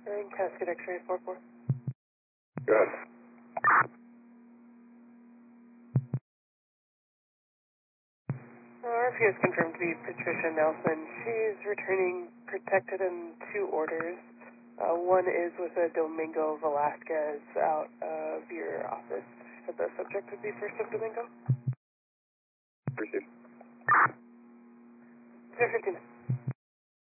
And Cascade X-ray 44. Good. RFU has confirmed to be Patricia Nelson. She's returning protected in 2 orders. One is with a Domingo Velasquez out of your office. So the subject would be First of Domingo. Proceed. 015.